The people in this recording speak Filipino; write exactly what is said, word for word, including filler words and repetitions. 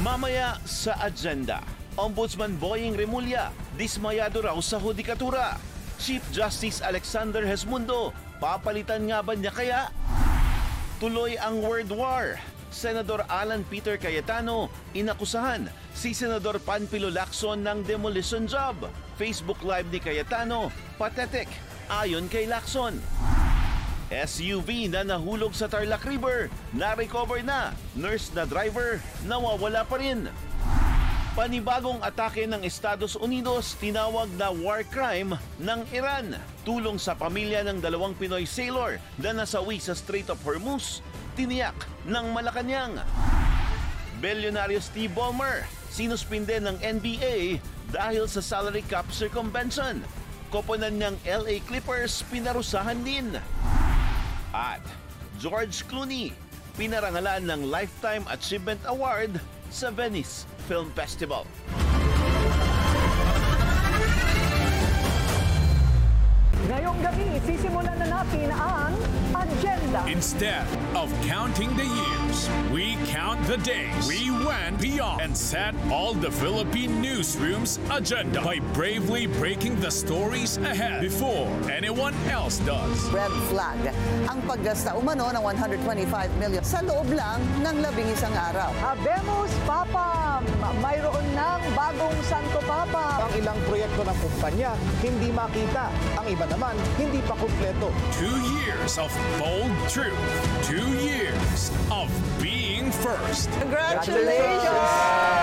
Mamaya sa agenda, Ombudsman Boying Remulla, dismayado raw sa hudikatura. Chief Justice Alexander Hesmundo, papalitan nga ba niya kaya? Tuloy ang word war. Senador Alan Peter Cayetano, inakusahan si Senador Panfilo Lacson ng demolition job. Facebook Live ni Cayetano, pathetic, ayon kay Lacson. S U V na nahulog sa Tarlac River, na-recover na. Nurse na driver, nawawala pa rin. Panibagong atake ng Estados Unidos, tinawag na war crime ng Iran. Tulong sa pamilya ng dalawang Pinoy sailor na nasawi sa Strait of Hormuz, tiniyak ng Malacanang. Bilyonaryo Steve Ballmer, sinuspinde ng N B A dahil sa salary cap circumvention. Koponan niyang L A Clippers pinarusahan din. At George Clooney, pinarangalan ng Lifetime Achievement Award sa Venice Film Festival. Ngayong gabi, sisimulan na natin ang agenda. Instead of counting the years, we count the days. We went beyond and set all the Philippine newsroom's agenda by bravely breaking the stories ahead before anyone else does. Red flag ang paggasta umano ng one hundred twenty-five million sa loob lang ng labing isang araw. Habemos Papa, mayroon ng bagong Santo Papa. Ang ilang proyekto ng kumpanya hindi makita. Ang iba naman hindi pa kumpleto. Two years of bold truth. Two years of being first. Congratulations!